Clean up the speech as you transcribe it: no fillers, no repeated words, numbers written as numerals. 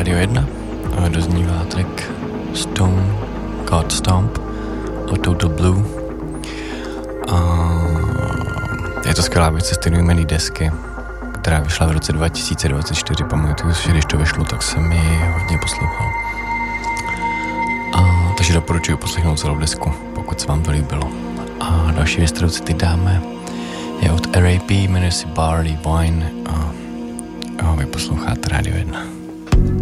Rádio 1 a doznívá track Stone God Stomp od Total Blue. A je to skvělá věc ze stejnojmenné desky, která vyšla v roce 2024. Pamatuju si, že když to vyšlo, tak jsem ji hodně poslouchal. Takže doporučuji poslechnout celou desku, pokud se vám to líbilo. A další věc, kterou si teď dáme, je od RAP, jmenuje si Barley Wine a vy posloucháte Rádio 1.